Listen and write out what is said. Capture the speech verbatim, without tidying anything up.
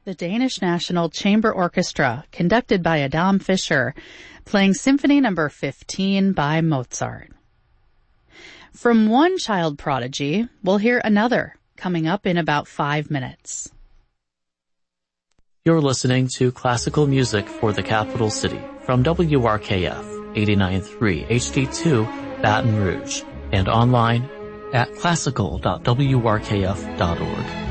The Danish National Chamber Orchestra, conducted by Adam Fischer, playing Symphony Number fifteen by Mozart. From one child prodigy, we'll hear another, coming up in about five minutes. You're listening to Classical Music for the Capital City from W R K F eighty-nine point three H D two, Baton Rouge, and online at classical dot w r k f dot org.